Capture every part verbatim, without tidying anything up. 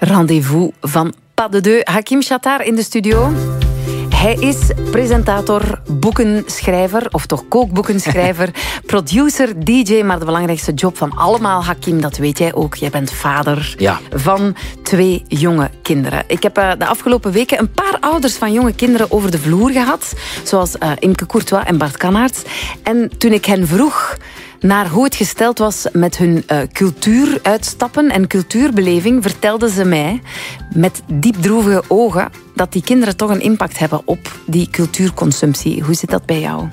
Rendezvous van Pas de Deux. Hakim Chattar in de studio. Hij is presentator, boekenschrijver, of toch kookboekenschrijver, producer, D J, maar de belangrijkste job van allemaal, Hakim, dat weet jij ook. Jij bent vader ja. van twee jonge kinderen. Ik heb uh, de afgelopen weken een paar ouders van jonge kinderen over de vloer gehad, zoals uh, Imke Courtois en Bart Kannaerts. En toen ik hen vroeg naar hoe het gesteld was met hun uh, cultuuruitstappen en cultuurbeleving, vertelden ze mij met diepdroevige ogen dat die kinderen toch een impact hebben op die cultuurconsumptie. Hoe zit dat bij jou?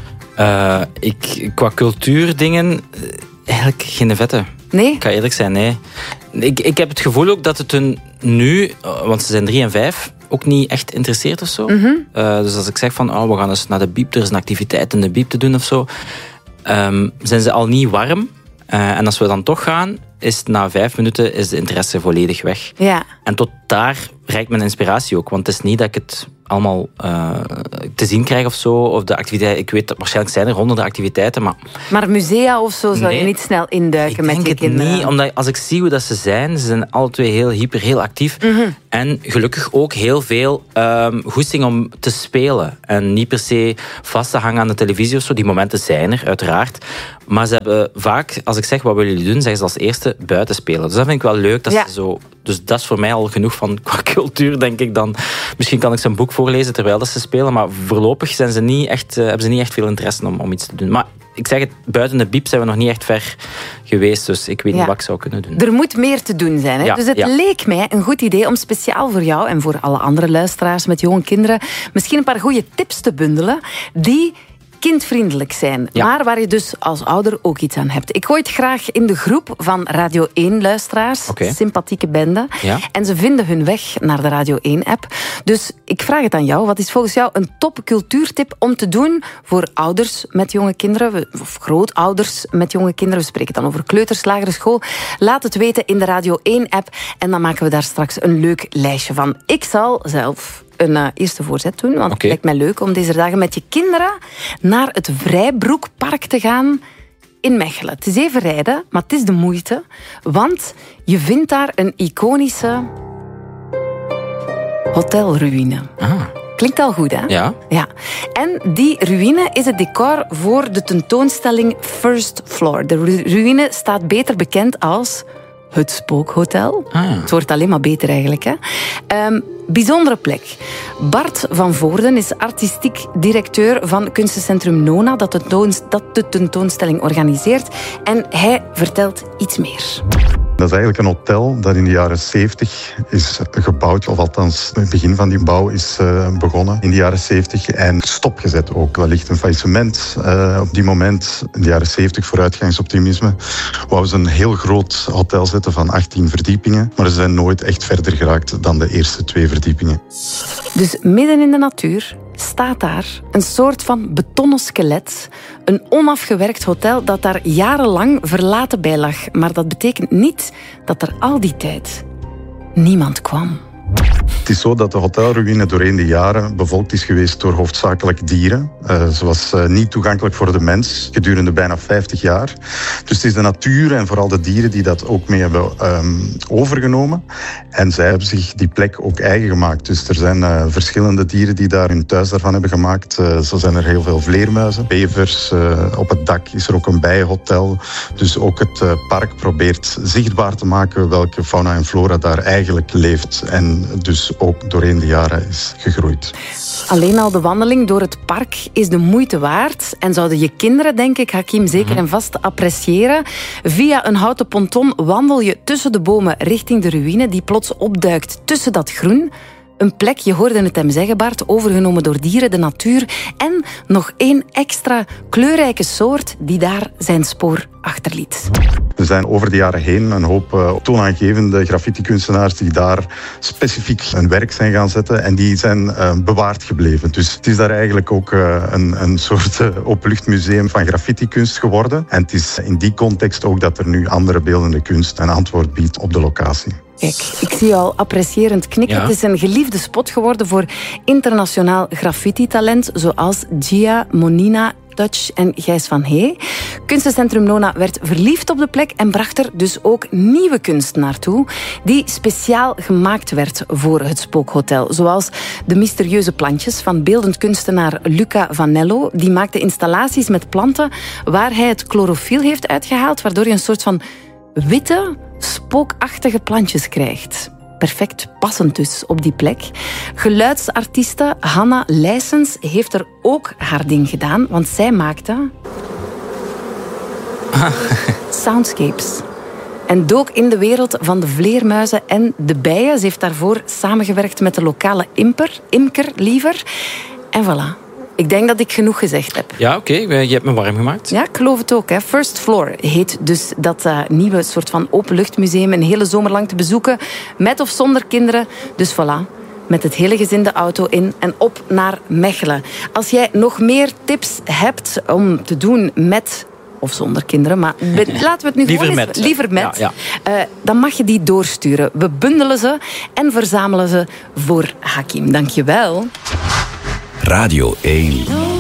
Uh, ik, qua cultuurdingen, eigenlijk geen vette. Nee? Ik ga eerlijk zijn, nee. Ik, ik heb het gevoel ook dat het hun nu, want ze zijn drie en vijf, ook niet echt interesseert of zo. Mm-hmm. Uh, dus als ik zeg van, oh, we gaan eens naar de biep, er is een activiteit in de biep te doen of zo, Um, zijn ze al niet warm. Uh, en als we dan toch gaan, is na vijf minuten is de interesse volledig weg. Ja. En tot daar reikt mijn inspiratie ook. Want het is niet dat ik het allemaal uh, te zien krijg of zo. Of de activiteiten. Ik weet dat waarschijnlijk zijn er honderden activiteiten, maar... Maar musea of zo zou nee, je niet snel induiken ik met je denk kinderen? het niet, omdat als ik zie hoe dat ze zijn, ze zijn alle twee heel hyper, heel actief. Mm-hmm. En gelukkig ook heel veel um, goesting om te spelen. En niet per se vast te hangen aan de televisie of zo. Die momenten zijn er, uiteraard. Maar ze hebben vaak, als ik zeg, wat willen jullie doen, zeggen ze als eerste buiten spelen. Dus dat vind ik wel leuk. Dat ja. ze zo, dus dat is voor mij al genoeg van qua cultuur, denk ik dan. Misschien kan ik ze een boek voorlezen terwijl dat ze spelen, maar voorlopig zijn ze niet echt, uh, hebben ze niet echt veel interesse om, om iets te doen. Maar ik zeg het, buiten de biep zijn we nog niet echt ver geweest, dus ik weet ja. niet wat ik zou kunnen doen. Er moet meer te doen zijn. Hè? Ja, dus het ja. leek mij een goed idee om speciaal voor jou en voor alle andere luisteraars met jonge kinderen misschien een paar goede tips te bundelen die kindvriendelijk zijn, ja. maar waar je dus als ouder ook iets aan hebt. Ik gooi het graag in de groep van Radio één-luisteraars, okay. sympathieke bende, ja. en ze vinden hun weg naar de Radio één-app. Dus ik vraag het aan jou. Wat is volgens jou een top cultuurtip om te doen voor ouders met jonge kinderen, of grootouders met jonge kinderen? We spreken dan over kleuters, lagere school. Laat het weten in de Radio één-app en dan maken we daar straks een leuk lijstje van. Ik zal zelf een uh, eerste voorzet doen, want okay. het lijkt mij leuk om deze dagen met je kinderen naar het Vrijbroekpark te gaan in Mechelen. Het is even rijden, maar het is de moeite, want je vindt daar een iconische hotelruïne. Ah. Klinkt al goed, hè? Ja. ja. En die ruïne is het decor voor de tentoonstelling First Floor. De ru- ruïne staat beter bekend als het Spookhotel. Ah. Het wordt alleen maar beter eigenlijk, hè? Um, bijzondere plek. Bart van Voorden is artistiek directeur van kunstencentrum Nona, dat de, toons- dat de tentoonstelling organiseert. En hij vertelt iets meer. Dat is eigenlijk een hotel dat in de jaren zeventig is gebouwd, of althans het begin van die bouw is uh, begonnen in de jaren zeventig en stopgezet ook. Wellicht een faillissement uh, op die moment, in de jaren zeventig, vooruitgangsoptimisme. Wou ze een heel groot hotel zetten van achttien verdiepingen, maar ze zijn nooit echt verder geraakt dan de eerste twee verdiepingen. Dus midden in de natuur staat daar een soort van betonnen skelet. Een onafgewerkt hotel dat daar jarenlang verlaten bij lag. Maar dat betekent niet dat er al die tijd niemand kwam. Het is zo dat de hotelruïne doorheen de jaren bevolkt is geweest door hoofdzakelijk dieren. Uh, ze was uh, niet toegankelijk voor de mens gedurende bijna vijftig jaar. Dus het is de natuur en vooral de dieren die dat ook mee hebben um, overgenomen. En zij hebben zich die plek ook eigen gemaakt. Dus er zijn uh, verschillende dieren die daar hun thuis daarvan hebben gemaakt. Uh, zo zijn er heel veel vleermuizen, bevers. Uh, op het dak is er ook een bijenhotel. Dus ook het uh, park probeert zichtbaar te maken welke fauna en flora daar eigenlijk leeft. En dus ook doorheen de jaren is gegroeid. Alleen al de wandeling door het park is de moeite waard. En zouden je kinderen, denk ik, Hakim, zeker en vast appreciëren. Via een houten ponton wandel je tussen de bomen richting de ruïne die plots opduikt tussen dat groen. Een plek, je hoorde het hem zeggen, Bart, overgenomen door dieren, de natuur. En nog één extra kleurrijke soort die daar zijn spoor achterliet. Er zijn over de jaren heen een hoop uh, toonaangevende graffiti-kunstenaars die daar specifiek hun werk zijn gaan zetten en die zijn uh, bewaard gebleven. Dus het is daar eigenlijk ook uh, een, een soort uh, openluchtmuseum van graffiti-kunst geworden. En het is in die context ook dat er nu andere beeldende kunst een antwoord biedt op de locatie. Kijk, ik zie je al apprecierend knikken. Ja. Het is een geliefde spot geworden voor internationaal graffiti-talent zoals Gia Monina. Touch en Gijs van Hey. Kunstencentrum Nona werd verliefd op de plek en bracht er dus ook nieuwe kunst naartoe, die speciaal gemaakt werd voor het Spookhotel. Zoals de mysterieuze plantjes van beeldend kunstenaar Luca Vanello. Die maakte installaties met planten waar hij het chlorofiel heeft uitgehaald, waardoor je een soort van witte, spookachtige plantjes krijgt. Perfect passend dus op die plek. Geluidsartieste Hanna Leijsens heeft er ook haar ding gedaan, want zij maakte soundscapes. En dook in de wereld van de vleermuizen en de bijen. Ze heeft daarvoor samengewerkt met de lokale imper, imker liever. En voilà. Ik denk dat ik genoeg gezegd heb. Ja, oké. Okay. Je hebt me warm gemaakt. Ja, ik geloof het ook. Hè. First Floor heet dus dat uh, nieuwe soort van openluchtmuseum. Een hele zomer lang te bezoeken. Met of zonder kinderen. Dus voilà. Met het hele gezin de auto in en op naar Mechelen. Als jij nog meer tips hebt om te doen met of zonder kinderen, maar be- laten we het nu liever gewoon met. eens, liever met. Ja, ja. Uh, dan mag je die doorsturen. We bundelen ze en verzamelen ze voor Hakim. Dank je wel. Radio één.